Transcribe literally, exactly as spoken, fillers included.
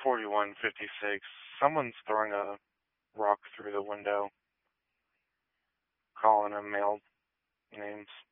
forty-one fifty-six. Someone's throwing a rock through the window, calling them male names.